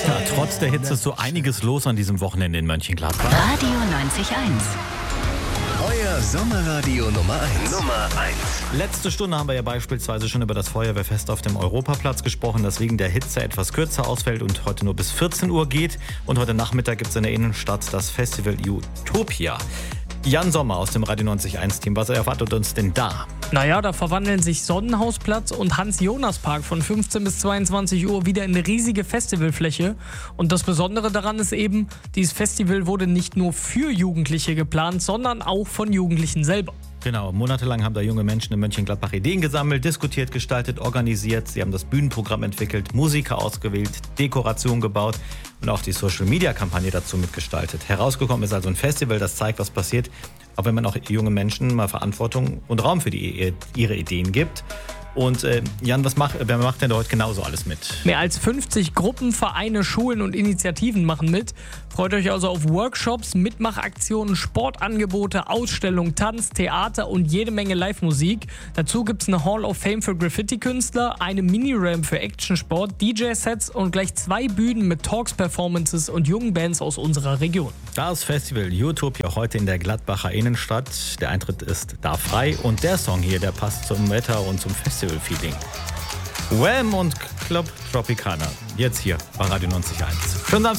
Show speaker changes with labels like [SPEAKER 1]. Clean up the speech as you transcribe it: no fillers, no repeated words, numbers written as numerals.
[SPEAKER 1] Ja, trotz der Hitze ist so einiges los an diesem Wochenende in Mönchengladbach.
[SPEAKER 2] Radio 90.1.
[SPEAKER 3] Euer Sommerradio Nummer 1.
[SPEAKER 1] Letzte Stunde haben wir ja beispielsweise schon über das Feuerwehrfest auf dem Europaplatz gesprochen, das wegen der Hitze etwas kürzer ausfällt und heute nur bis 14 Uhr geht. Und heute Nachmittag gibt es in der Innenstadt das Festival Utopia. Jan Sommer aus dem Radio 90.1-Team, was erwartet uns denn da?
[SPEAKER 4] Naja, da verwandeln sich Sonnenhausplatz und Hans-Jonas-Park von 15 bis 22 Uhr wieder in eine riesige Festivalfläche. Und das Besondere daran ist eben, dieses Festival wurde nicht nur für Jugendliche geplant, sondern auch von Jugendlichen selber.
[SPEAKER 1] Genau, monatelang haben da junge Menschen in Mönchengladbach Ideen gesammelt, diskutiert, gestaltet, organisiert. Sie haben das Bühnenprogramm entwickelt, Musiker ausgewählt, Dekoration gebaut und auch die Social-Media-Kampagne dazu mitgestaltet. Herausgekommen ist also ein Festival, das zeigt, was passiert, auch wenn man auch junge Menschen mal Verantwortung und Raum für ihre Ideen gibt. Und Jan, wer macht denn da heute genauso alles mit?
[SPEAKER 4] Mehr als 50 Gruppen, Vereine, Schulen und Initiativen machen mit. Freut euch also auf Workshops, Mitmachaktionen, Sportangebote, Ausstellungen, Tanz, Theater und jede Menge Live-Musik. Dazu gibt es eine Hall of Fame für Graffiti-Künstler, eine Mini-Ramp für Actionsport, DJ-Sets und gleich 2 Bühnen mit Talks, Performances und jungen Bands aus unserer Region.
[SPEAKER 1] Das Festival Utopia heute in der Gladbacher Innenstadt. Der Eintritt ist da frei und der Song hier, der passt zum Wetter und zum Festival-Feeling. Wham und Club Tropicana. Jetzt hier bei Radio 90.1. Schönen Samstag.